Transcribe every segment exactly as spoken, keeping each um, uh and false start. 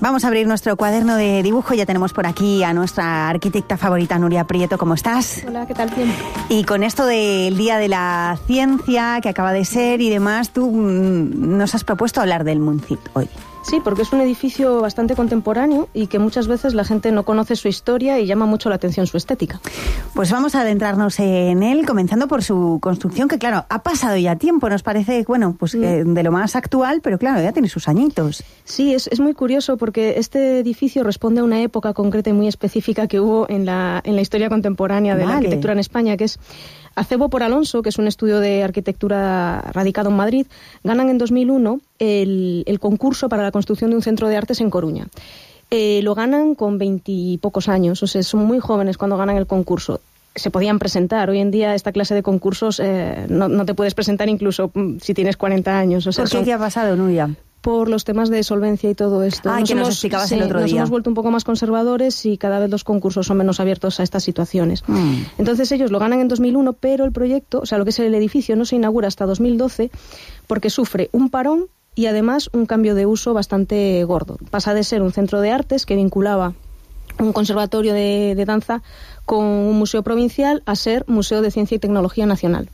Vamos a abrir nuestro cuaderno de dibujo. Ya tenemos por aquí a nuestra arquitecta favorita, Nuria Prieto. ¿Cómo estás? Hola, ¿qué tal? Bien. Y con esto del Día de la Ciencia que acaba de ser y demás, tú mmm, nos has propuesto hablar del Muncit hoy. Sí, porque es un edificio bastante contemporáneo y que muchas veces la gente no conoce su historia y llama mucho la atención su estética. Pues vamos a adentrarnos en él, comenzando por su construcción, que claro, ha pasado ya tiempo, nos parece, bueno, pues mm. eh, de lo más actual, pero claro, ya tiene sus añitos. Sí, es, es muy curioso porque este edificio responde a una época concreta y muy específica que hubo en la, en la historia contemporánea de vale. la arquitectura en España, que es Acebo por Alonso, que es un estudio de arquitectura radicado en Madrid, ganan en dos mil uno el, el concurso para la construcción de un centro de artes en Coruña. Eh, lo ganan con veintipocos años, o sea, son muy jóvenes cuando ganan el concurso. Se podían presentar. Hoy en día esta clase de concursos eh, no, no te puedes presentar incluso si tienes cuarenta años. O sea, ¿Por qué? son... ¿Qué ha pasado, Nuria? Por los temas de solvencia y todo esto. Ah, nos que hemos, nos explicabas sí, el otro nos día. hemos vuelto un poco más conservadores y cada vez los concursos son menos abiertos a estas situaciones. Mm. Entonces ellos lo ganan en dos mil uno, pero el proyecto, o sea, lo que es el edificio, no se inaugura hasta dos mil doce porque sufre un parón y además un cambio de uso bastante gordo. Pasa de ser un centro de artes que vinculaba un conservatorio de, de danza con un museo provincial a ser Museo de Ciencia y Tecnología Nacional.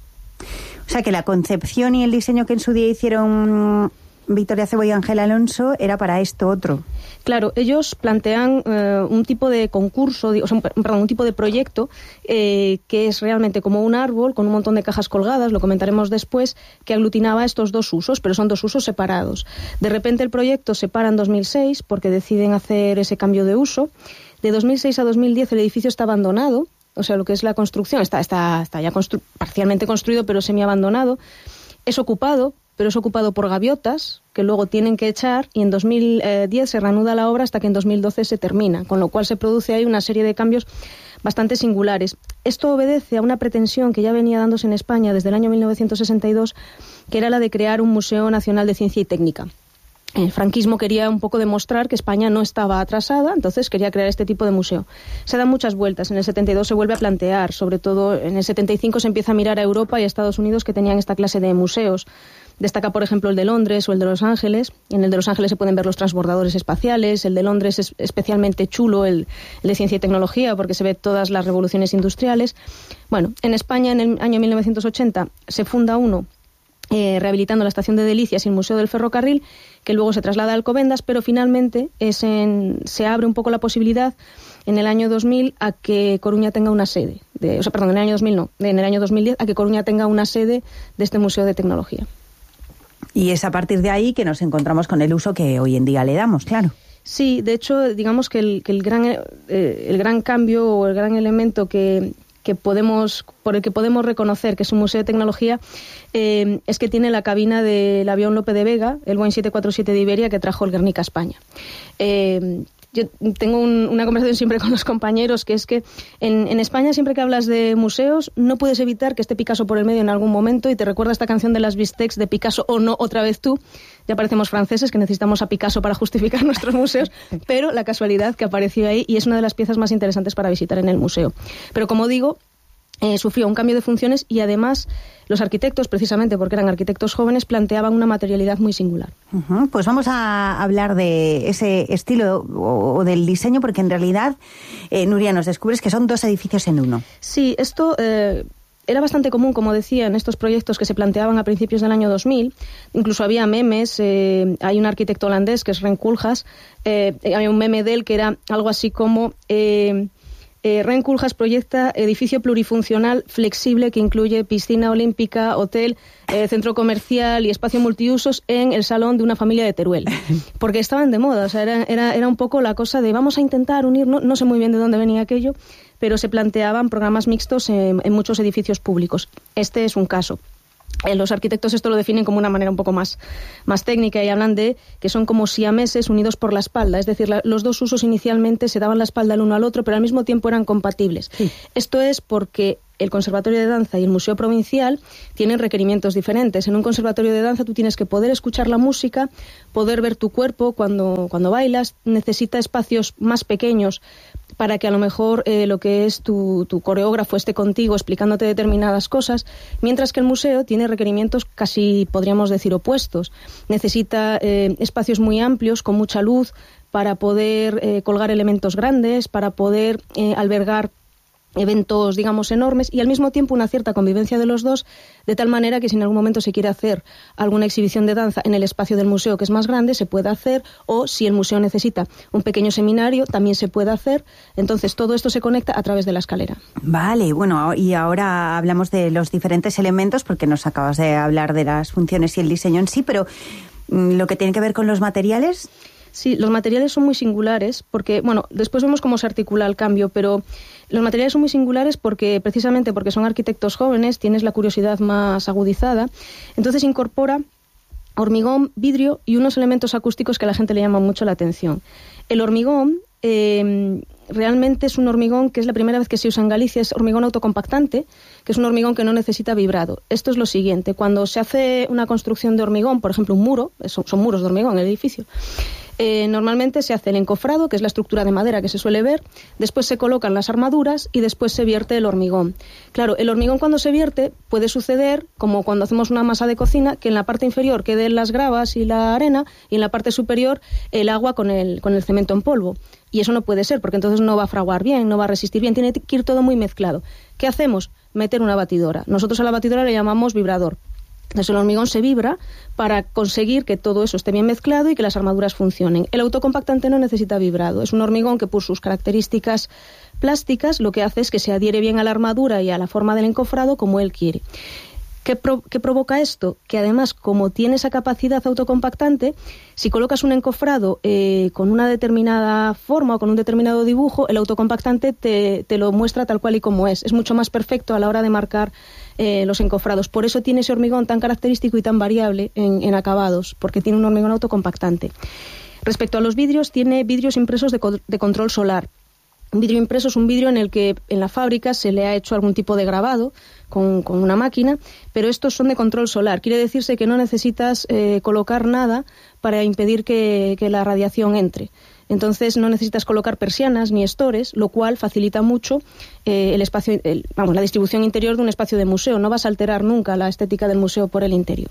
O sea que la concepción y el diseño que en su día hicieron Victoria Acebo y Ángel Alonso era para esto otro. Claro, ellos plantean eh, un tipo de concurso, o sea, un, perdón, un tipo de proyecto eh, que es realmente como un árbol con un montón de cajas colgadas, lo comentaremos después, que aglutinaba estos dos usos, pero son dos usos separados. De repente el proyecto se para en dos mil seis porque deciden hacer ese cambio de uso. De dos mil seis a dos mil diez el edificio está abandonado, o sea, lo que es la construcción está, está, está ya constru- parcialmente construido, pero semi-abandonado. Es ocupado, pero es ocupado por gaviotas, que luego tienen que echar, y en dos mil diez se reanuda la obra hasta que en dos mil doce se termina, con lo cual se produce ahí una serie de cambios bastante singulares. Esto obedece a una pretensión que ya venía dándose en España desde el año mil novecientos sesenta y dos, que era la de crear un Museo Nacional de Ciencia y Técnica. El franquismo quería un poco demostrar que España no estaba atrasada, entonces quería crear este tipo de museo. Se dan muchas vueltas, en el setenta y dos se vuelve a plantear, sobre todo en el setenta y cinco se empieza a mirar a Europa y a Estados Unidos que tenían esta clase de museos. Destaca, por ejemplo, el de Londres o el de Los Ángeles. En el de Los Ángeles se pueden ver los transbordadores espaciales, el de Londres es especialmente chulo, el, el de Ciencia y Tecnología, porque se ve todas las revoluciones industriales. Bueno, en España en el año mil novecientos ochenta se funda uno Eh, rehabilitando la estación de Delicias y el Museo del Ferrocarril, que luego se traslada a Alcobendas, pero finalmente es en, se abre un poco la posibilidad en el año dos mil a que Coruña tenga una sede, de, o sea, perdón, en el año dos mil no, en el año dos mil diez a que Coruña tenga una sede de este Museo de Tecnología. Y es a partir de ahí que nos encontramos con el uso que hoy en día le damos, claro. Sí, de hecho, digamos que el, que el, gran, eh, el gran cambio o el gran elemento que... que podemos, por el que podemos reconocer que es un museo de tecnología, eh, es que tiene la cabina del avión Lope de Vega, el Boeing siete cuatro siete de Iberia, que trajo el Guernica a España. Eh, yo tengo un, una conversación siempre con los compañeros, que es que en, en España, siempre que hablas de museos, no puedes evitar que esté Picasso por el medio en algún momento, y te recuerda esta canción de las Bistecs de Picasso o no, otra vez tú. Ya parecemos franceses, que necesitamos a Picasso para justificar nuestros museos, pero la casualidad que apareció ahí, y es una de las piezas más interesantes para visitar en el museo. Pero como digo, eh, sufrió un cambio de funciones, y además los arquitectos, precisamente porque eran arquitectos jóvenes, planteaban una materialidad muy singular. Uh-huh. Pues vamos a hablar de ese estilo o, o del diseño, porque en realidad, eh, Nuria, nos descubres que son dos edificios en uno. Sí, esto... Eh, Era bastante común, como decía, en estos proyectos que se planteaban a principios del año dos mil. Incluso había memes. Eh, hay un arquitecto holandés que es Ren Koolhaas. Eh, hay un meme de él que era algo así como... Eh, eh, Ren Koolhaas proyecta edificio plurifuncional flexible que incluye piscina olímpica, hotel, eh, centro comercial y espacio multiusos en el salón de una familia de Teruel. Porque estaban de moda. O sea, era, era, era un poco la cosa de vamos a intentar unir... No, no sé muy bien de dónde venía aquello, pero se planteaban programas mixtos en, en muchos edificios públicos. Este es un caso. Eh, los arquitectos esto lo definen como una manera un poco más, más técnica, y hablan de que son como siameses unidos por la espalda. Es decir, la, los dos usos inicialmente se daban la espalda el uno al otro, pero al mismo tiempo eran compatibles. Sí. Esto es porque el Conservatorio de Danza y el Museo Provincial tienen requerimientos diferentes. En un conservatorio de danza tú tienes que poder escuchar la música, poder ver tu cuerpo cuando, cuando bailas, necesita espacios más pequeños para que a lo mejor eh, lo que es tu, tu coreógrafo esté contigo explicándote determinadas cosas, mientras que el museo tiene requerimientos casi, podríamos decir, opuestos. Necesita eh, espacios muy amplios, con mucha luz, para poder eh, colgar elementos grandes, para poder eh, albergar eventos, digamos, enormes, y al mismo tiempo una cierta convivencia de los dos, de tal manera que si en algún momento se quiere hacer alguna exhibición de danza en el espacio del museo, que es más grande, se puede hacer, o si el museo necesita un pequeño seminario, también se puede hacer. Entonces todo esto se conecta a través de la escalera. Vale, bueno, y ahora hablamos de los diferentes elementos, porque nos acabas de hablar de las funciones y el diseño en sí, pero lo que tiene que ver con los materiales... Sí, los materiales son muy singulares porque, bueno, después vemos cómo se articula el cambio, pero los materiales son muy singulares porque, precisamente porque son arquitectos jóvenes, tienes la curiosidad más agudizada, entonces incorpora hormigón, vidrio y unos elementos acústicos que a la gente le llaman mucho la atención. El hormigón eh, realmente es un hormigón que es la primera vez que se usa en Galicia, es hormigón autocompactante, que es un hormigón que no necesita vibrado. Esto es lo siguiente, cuando se hace una construcción de hormigón, por ejemplo un muro, son, son muros de hormigón en el edificio, Eh, normalmente se hace el encofrado, que es la estructura de madera que se suele ver, después se colocan las armaduras y después se vierte el hormigón. Claro, el hormigón cuando se vierte puede suceder, como cuando hacemos una masa de cocina, que en la parte inferior queden las gravas y la arena y en la parte superior el agua con el, con el cemento en polvo. Y eso no puede ser, porque entonces no va a fraguar bien, no va a resistir bien, tiene que ir todo muy mezclado. ¿Qué hacemos? Meter una batidora. Nosotros a la batidora le llamamos vibrador. Entonces el hormigón se vibra para conseguir que todo eso esté bien mezclado y que las armaduras funcionen. El autocompactante no necesita vibrado. Es un hormigón que por sus características plásticas lo que hace es que se adhiere bien a la armadura y a la forma del encofrado como él quiere. ¿Qué, pro- ¿Qué provoca esto? Que además, como tiene esa capacidad autocompactante, si colocas un encofrado eh, con una determinada forma o con un determinado dibujo, el autocompactante te, te lo muestra tal cual y como es. Es mucho más perfecto a la hora de marcar eh, los encofrados. Por eso tiene ese hormigón tan característico y tan variable en, en acabados, porque tiene un hormigón autocompactante. Respecto a los vidrios, tiene vidrios impresos de, co- de control solar. Un vidrio impreso es un vidrio en el que en la fábrica se le ha hecho algún tipo de grabado con, con una máquina, pero estos son de control solar. Quiere decirse que no necesitas eh, colocar nada para impedir que, que la radiación entre. Entonces no necesitas colocar persianas ni estores, lo cual facilita mucho eh, el espacio, el, vamos, la distribución interior de un espacio de museo. No vas a alterar nunca la estética del museo por el interior.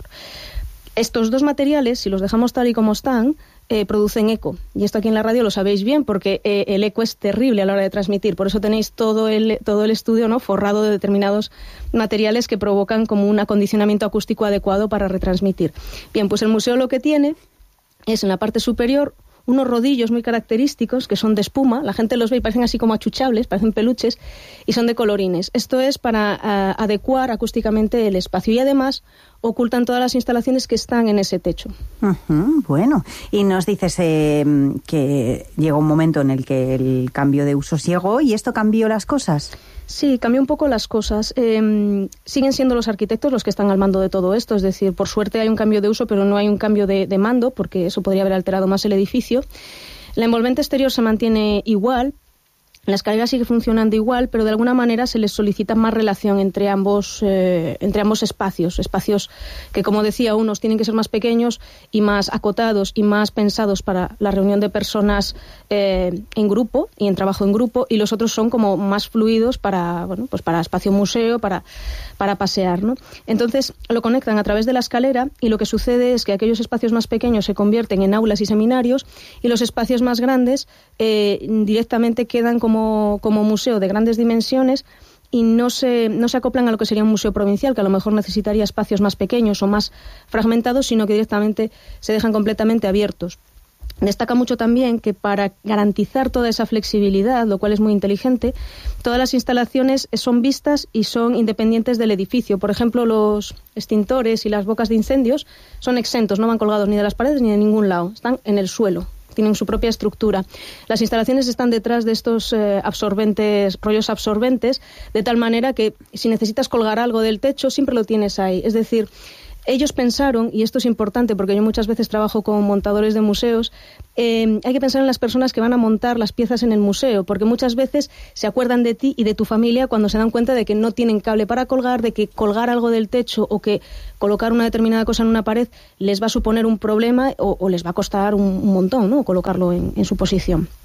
Estos dos materiales, si los dejamos tal y como están, eh, producen eco. Y esto aquí en la radio lo sabéis bien porque eh, el eco es terrible a la hora de transmitir. Por eso tenéis todo el, todo el estudio, ¿no?, forrado de determinados materiales que provocan como un acondicionamiento acústico adecuado para retransmitir. Bien, pues el museo lo que tiene es en la parte superior unos rodillos muy característicos que son de espuma, la gente los ve y parecen así como achuchables, parecen peluches, y son de colorines. Esto es para uh, adecuar acústicamente el espacio y además ocultan todas las instalaciones que están en ese techo. Uh-huh, bueno, y nos dices eh, que llegó un momento en el que el cambio de usos llegó y esto cambió las cosas. Sí, cambió un poco las cosas. Eh, siguen siendo los arquitectos los que están al mando de todo esto, es decir, por suerte hay un cambio de uso, pero no hay un cambio de, de mando, porque eso podría haber alterado más el edificio. La envolvente exterior se mantiene igual, la escalera sigue funcionando igual, pero de alguna manera se les solicita más relación entre ambos, eh, entre ambos espacios, espacios que, como decía, unos tienen que ser más pequeños y más acotados y más pensados para la reunión de personas eh, en grupo y en trabajo en grupo, y los otros son como más fluidos para, bueno, pues para espacio museo, para, para pasear, ¿no? Entonces lo conectan a través de la escalera y lo que sucede es que aquellos espacios más pequeños se convierten en aulas y seminarios y los espacios más grandes eh, directamente quedan como Como, como museo de grandes dimensiones y no se, no se acoplan a lo que sería un museo provincial, que a lo mejor necesitaría espacios más pequeños o más fragmentados, sino que directamente se dejan completamente abiertos. Destaca mucho también que para garantizar toda esa flexibilidad, lo cual es muy inteligente, todas las instalaciones son vistas y son independientes del edificio. Por ejemplo, los extintores y las bocas de incendios son exentos, no van colgados ni de las paredes ni de ningún lado, están en el suelo. Tienen su propia estructura. Las instalaciones están detrás de estos eh, absorbentes, rollos absorbentes, de tal manera que si necesitas colgar algo del techo, siempre lo tienes ahí. Es decir, ellos pensaron, y esto es importante porque yo muchas veces trabajo con montadores de museos, eh, hay que pensar en las personas que van a montar las piezas en el museo, porque muchas veces se acuerdan de ti y de tu familia cuando se dan cuenta de que no tienen cable para colgar, de que colgar algo del techo o que colocar una determinada cosa en una pared les va a suponer un problema o, o les va a costar un, un montón, ¿no?, colocarlo en, en su posición.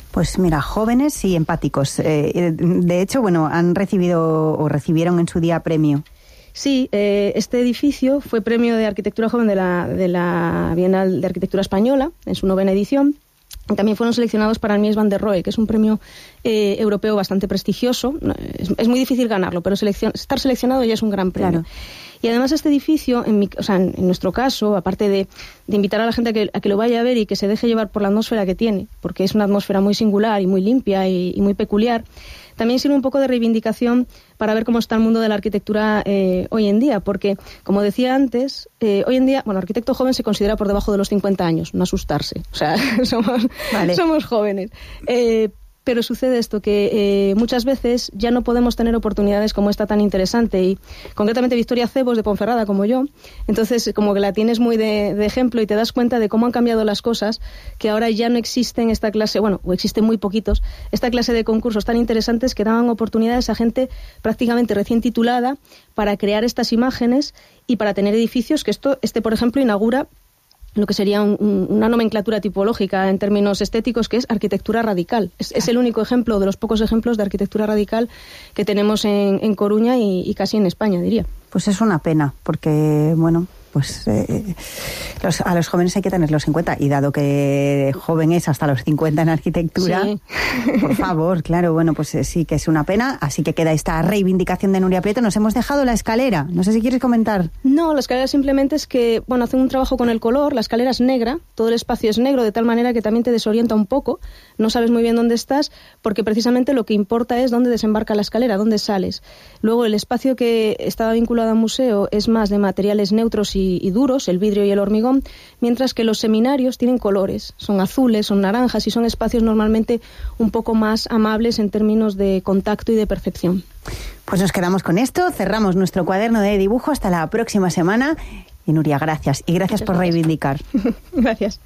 Pues mira, jóvenes y empáticos. Eh, de hecho, bueno, han recibido o recibieron en su día premio. Sí, eh, este edificio fue premio de arquitectura joven de la, de la Bienal de Arquitectura Española, en su novena edición. Y también fueron seleccionados para el Mies van der Rohe, que es un premio eh, europeo bastante prestigioso. Es, es muy difícil ganarlo, pero seleccion- estar seleccionado ya es un gran premio. Claro. Y además este edificio, en, mi, o sea, en, en nuestro caso, aparte de, de invitar a la gente a que, a que lo vaya a ver y que se deje llevar por la atmósfera que tiene, porque es una atmósfera muy singular y muy limpia y, y muy peculiar, también sirve un poco de reivindicación para ver cómo está el mundo de la arquitectura eh, hoy en día, porque, como decía antes, eh, hoy en día, bueno, arquitecto joven se considera por debajo de los cincuenta años, no asustarse, o sea, somos, vale. somos jóvenes. Eh, Pero sucede esto, que eh, muchas veces ya no podemos tener oportunidades como esta tan interesante, y concretamente Victoria Cebos de Ponferrada, como yo, entonces como que la tienes muy de, de ejemplo y te das cuenta de cómo han cambiado las cosas, que ahora ya no existen esta clase, bueno, o existen muy poquitos, esta clase de concursos tan interesantes que daban oportunidades a gente prácticamente recién titulada para crear estas imágenes y para tener edificios, que esto, este por ejemplo inaugura lo que sería un, un, una nomenclatura tipológica en términos estéticos, que es arquitectura radical. Es, es el único ejemplo, de los pocos ejemplos de arquitectura radical que tenemos en, en Coruña y, y casi en España, diría. Pues es una pena, porque, bueno, pues eh, los, a los jóvenes hay que tenerlos en cuenta, y dado que joven es hasta los cincuenta en arquitectura, sí. Por favor, claro, bueno, pues eh, sí que es una pena, así que queda esta reivindicación de Nuria Prieto. Nos hemos dejado la escalera, no sé si quieres comentar. No, la escalera simplemente es que, bueno, hacen un trabajo con el color, la escalera es negra, todo el espacio es negro, de tal manera que también te desorienta un poco, no sabes muy bien dónde estás, porque precisamente lo que importa es dónde desembarca la escalera, dónde sales. Luego el espacio que estaba vinculado al museo es más de materiales neutros y Y, y duros, el vidrio y el hormigón, mientras que los seminarios tienen colores, son azules, son naranjas y son espacios normalmente un poco más amables en términos de contacto y de percepción. Pues nos quedamos con esto, cerramos nuestro cuaderno de dibujo hasta la próxima semana. Y Nuria, gracias, y gracias Muchas por gracias. reivindicar. Gracias.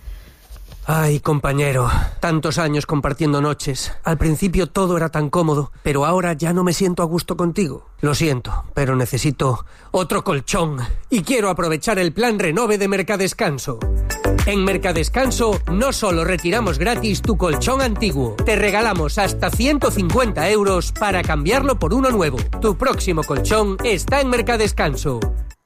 Ay, compañero, tantos años compartiendo noches. Al principio todo era tan cómodo, pero ahora ya no me siento a gusto contigo. Lo siento, pero necesito otro colchón. Y quiero aprovechar el plan Renove de Mercadescanso. En Mercadescanso no solo retiramos gratis tu colchón antiguo, te regalamos hasta ciento cincuenta euros para cambiarlo por uno nuevo. Tu próximo colchón está en Mercadescanso.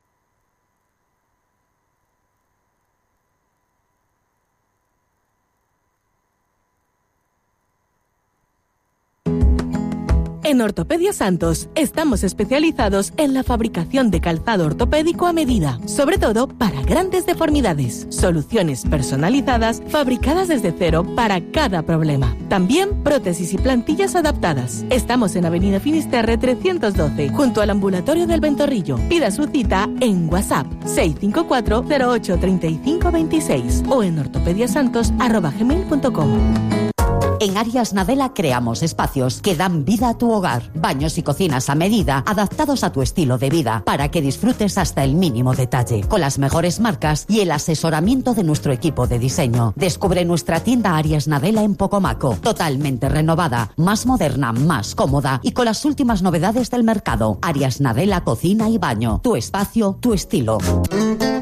En Ortopedia Santos estamos especializados en la fabricación de calzado ortopédico a medida, sobre todo para grandes deformidades. Soluciones personalizadas fabricadas desde cero para cada problema. También prótesis y plantillas adaptadas. Estamos en Avenida Finisterre trescientos doce, junto al ambulatorio del Ventorrillo. Pida su cita en WhatsApp seis cinco cuatro cero ocho tres cinco dos seis o en ortopediasantos arroba gmail punto com. En Arias Nadella creamos espacios que dan vida a tu hogar. Baños y cocinas a medida, adaptados a tu estilo de vida, para que disfrutes hasta el mínimo detalle. Con las mejores marcas y el asesoramiento de nuestro equipo de diseño. Descubre nuestra tienda Arias Nadella en Pocomaco. Totalmente renovada, más moderna, más cómoda y con las últimas novedades del mercado. Arias Nadella Cocina y Baño. Tu espacio, tu estilo.